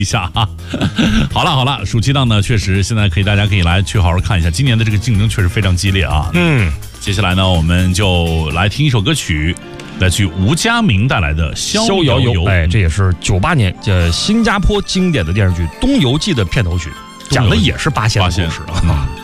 一下啊。好了，暑期档呢，确实现在大家可以来去好好看一下，今年的这个竞争确实非常激烈啊。接下来呢，我们就来听一首歌曲，来自于吴佳明带来的《逍遥游》。 这也是98年新加坡经典的电视剧《东游记》的片头曲，讲的也是八仙的故事啊。